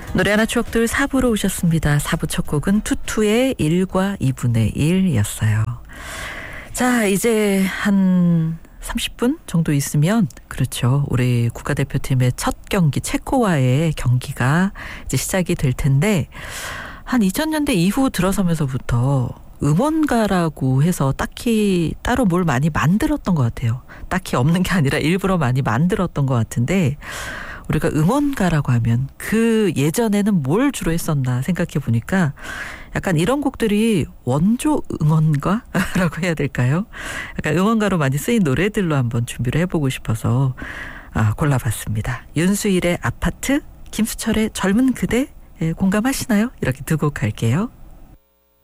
노래 하나 추억들 4부로 오셨습니다. 4부 첫 곡은 투투의 1과 2분의 1이었어요. 자, 이제 한 30분 정도 있으면 그렇죠. 우리 국가대표팀의 첫 경기 체코와의 경기가 이제 시작이 될 텐데 한 2000년대 이후 들어서면서부터 응원가라고 해서 딱히 따로 뭘 많이 만들었던 것 같아요. 딱히 없는 게 아니라 일부러 많이 만들었던 것 같은데 우리가 응원가라고 하면 그 예전에는 뭘 주로 했었나 생각해 보니까 약간 이런 곡들이 원조 응원가라고 해야 될까요? 약간 응원가로 많이 쓰인 노래들로 한번 준비를 해보고 싶어서 골라봤습니다. 윤수일의 아파트, 김수철의 젊은 그대 공감하시나요? 이렇게 두 곡 할게요.